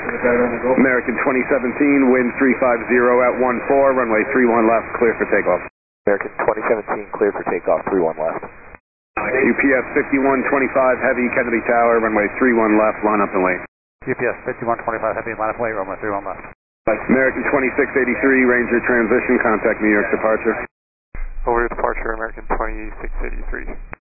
American 2017, wind 350 at 14, runway 31 left, clear for takeoff. American 2017, clear for takeoff, 31 left. UPS 5125 Heavy, Kennedy Tower, runway 31 left, line up and wait. UPS 5125 Heavy, line up and wait, runway 31 left. American 2683, Ranger transition, contact New York departure. Over departure, American 2683.